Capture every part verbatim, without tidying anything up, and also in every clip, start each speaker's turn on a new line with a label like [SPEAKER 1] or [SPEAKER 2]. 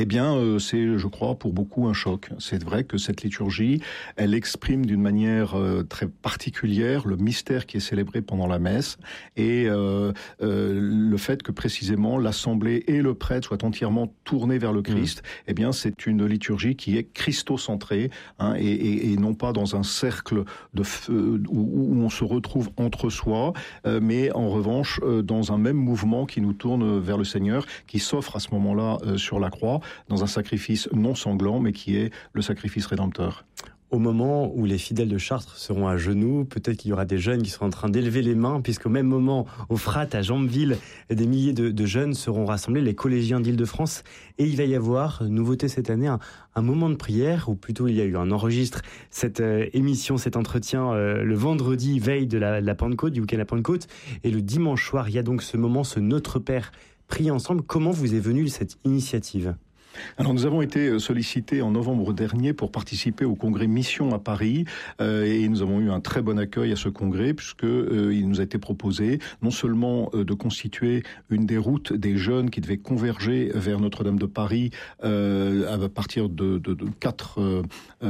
[SPEAKER 1] Eh bien, euh, c'est, je crois, pour beaucoup un choc. C'est vrai que cette liturgie, elle exprime d'une manière euh, très particulière le mystère qui est célébré pendant la messe et euh, euh, le fait que précisément l'assemblée et le prêtre soient entièrement tournés vers le Christ. Mmh. Eh bien, c'est une liturgie qui est christocentrée, hein, et, et, et non pas dans un cercle de feu, où, où on se retrouve entre soi, euh, mais en revanche euh, dans un même mouvement qui nous tourne vers le Seigneur, qui s'offre à ce moment-là euh, sur la croix, dans un sacrifice non sanglant, mais qui est le sacrifice rédempteur.
[SPEAKER 2] Au moment où les fidèles de Chartres seront à genoux, peut-être qu'il y aura des jeunes qui seront en train d'élever les mains, puisqu'au même moment, au Frat, à Jambeville, des milliers de, de jeunes seront rassemblés, les collégiens d'Île-de-France, et il va y avoir, nouveauté cette année, un, un moment de prière, ou plutôt il y a eu un enregistre, cette euh, émission, cet entretien, euh, le vendredi, veille de la, la Pentecôte, du week-end de la Pentecôte, et le dimanche soir, il y a donc ce moment, ce Notre Père, prié ensemble. Comment vous est venue cette initiative ?
[SPEAKER 1] Alors nous avons été sollicités en novembre dernier pour participer au congrès Mission à Paris euh, et nous avons eu un très bon accueil à ce congrès puisque euh, il nous a été proposé non seulement euh, de constituer une des routes des jeunes qui devaient converger vers Notre-Dame de Paris euh, à partir de, de, de quatre euh,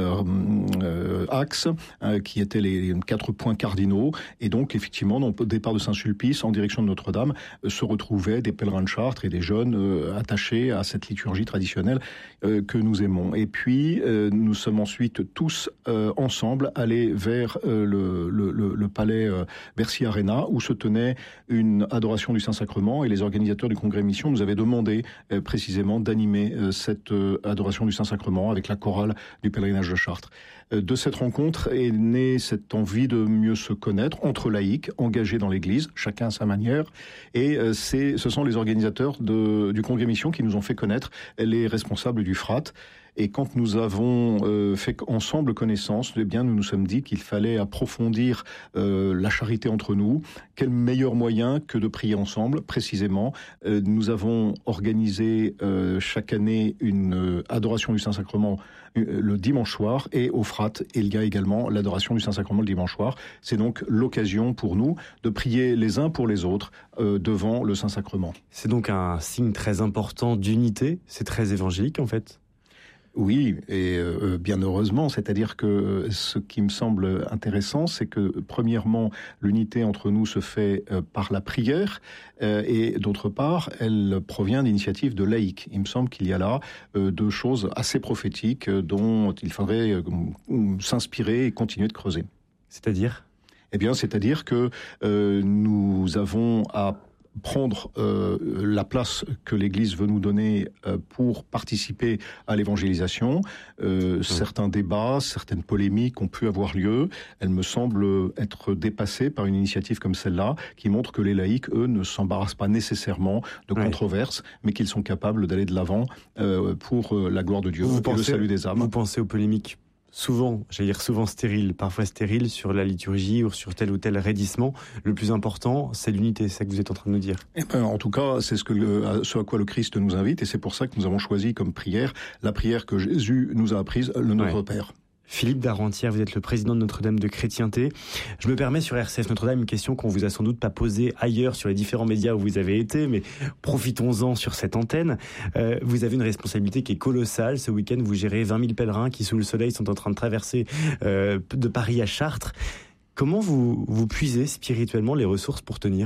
[SPEAKER 1] euh, axes euh, qui étaient les quatre points cardinaux et donc effectivement au départ de Saint-Sulpice en direction de Notre-Dame euh, se retrouvaient des pèlerins de Chartres et des jeunes euh, attachés à cette liturgie traditionnelle que nous aimons. Et puis, euh, nous sommes ensuite tous euh, ensemble allés vers euh, le, le, le palais euh, Bercy Arena, où se tenait une adoration du Saint-Sacrement, et les organisateurs du Congrès Mission nous avaient demandé euh, précisément d'animer euh, cette euh, adoration du Saint-Sacrement avec la chorale du pèlerinage de Chartres. Euh, de cette rencontre est née cette envie de mieux se connaître entre laïcs, engagés dans l'Église, chacun à sa manière, et euh, c'est, ce sont les organisateurs de, du Congrès Mission qui nous ont fait connaître les responsables du Frat. Et quand nous avons euh, fait ensemble connaissance, eh bien, nous nous sommes dit qu'il fallait approfondir euh, la charité entre nous. Quel meilleur moyen que de prier ensemble, précisément. Euh, nous avons organisé euh, chaque année une euh, adoration du Saint-Sacrement euh, le dimanche soir, et au Frat, il y a également l'adoration du Saint-Sacrement le dimanche soir. C'est donc l'occasion pour nous de prier les uns pour les autres euh, devant le Saint-Sacrement.
[SPEAKER 2] C'est donc un signe très important d'unité, c'est très évangélique en fait.
[SPEAKER 1] Oui, et euh, bien heureusement, c'est-à-dire que ce qui me semble intéressant, c'est que premièrement, l'unité entre nous se fait euh, par la prière, euh, et d'autre part, elle provient d'initiatives de laïcs. Il me semble qu'il y a là euh, deux choses assez prophétiques euh, dont il faudrait euh, s'inspirer et continuer de creuser.
[SPEAKER 2] C'est-à-dire ?
[SPEAKER 1] Eh bien, c'est-à-dire que euh, nous avons à prendre euh, la place que l'Église veut nous donner euh, pour participer à l'évangélisation. Euh, mmh. Certains débats, certaines polémiques ont pu avoir lieu. Elles me semblent être dépassées par une initiative comme celle-là, qui montre que les laïcs, eux, ne s'embarrassent pas nécessairement de oui. controverses, mais qu'ils sont capables d'aller de l'avant euh, pour la gloire de Dieu
[SPEAKER 2] vous
[SPEAKER 1] et
[SPEAKER 2] pensez,
[SPEAKER 1] le salut des âmes.
[SPEAKER 2] Vous pensez aux polémiques souvent, j'allais dire souvent stériles, parfois stériles sur la liturgie ou sur tel ou tel raidissement. Le plus important, c'est l'unité, c'est ça que vous êtes en train de nous dire.
[SPEAKER 1] Eh ben, en tout cas, c'est ce, que le, ce à quoi le Christ nous invite, et c'est pour ça que nous avons choisi comme prière la prière que Jésus nous a apprise, le Notre ouais. Père.
[SPEAKER 2] Philippe Darentière, vous êtes le président de Notre-Dame de Chrétienté. Je me permets sur R C F Notre-Dame une question qu'on vous a sans doute pas posée ailleurs sur les différents médias où vous avez été, mais profitons-en sur cette antenne. Euh, vous avez une responsabilité qui est colossale. Ce week-end, vous gérez vingt mille pèlerins qui, sous le soleil, sont en train de traverser euh, de Paris à Chartres. Comment vous, vous puisez spirituellement les ressources pour tenir ?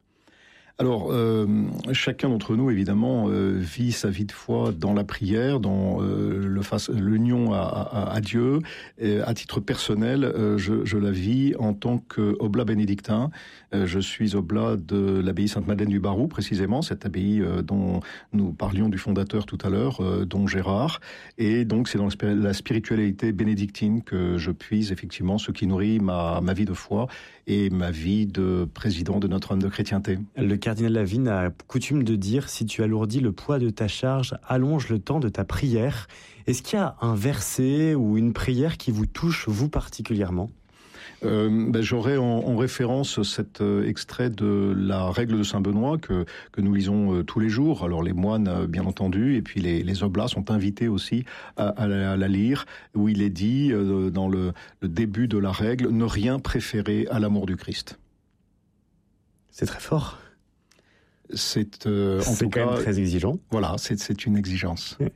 [SPEAKER 1] Alors, euh, chacun d'entre nous, évidemment, euh, vit sa vie de foi dans la prière, dans euh, le face, l'union à, à, à Dieu. Et à titre personnel, euh, je, je la vis en tant qu'oblat bénédictin. Euh, je suis oblat de l'abbaye Sainte-Madeleine du Barroux, précisément, cette abbaye euh, dont nous parlions du fondateur tout à l'heure, euh, dont Gérard. Et donc, c'est dans la spiritualité bénédictine que je puise, effectivement, ce qui nourrit ma, ma vie de foi et ma vie de président de Notre-Dame de Chrétienté.
[SPEAKER 2] Le cardinal Lavigne a coutume de dire « Si tu alourdis le poids de ta charge, allonge le temps de ta prière ». Est-ce qu'il y a un verset ou une prière qui vous touche, vous particulièrement ?
[SPEAKER 1] Euh, ben, j'aurais en, en référence cet euh, extrait de la règle de Saint-Benoît que, que nous lisons euh, tous les jours. Alors les moines, euh, bien entendu, et puis les, les oblats sont invités aussi à, à, la, à la lire, où il est dit, euh, dans le, le début de la règle, « Ne rien préférer à l'amour du Christ ».
[SPEAKER 2] C'est très fort.
[SPEAKER 1] C'est, euh, en
[SPEAKER 2] c'est
[SPEAKER 1] tout
[SPEAKER 2] quand
[SPEAKER 1] cas,
[SPEAKER 2] même très exigeant.
[SPEAKER 1] Voilà, c'est, c'est une exigence.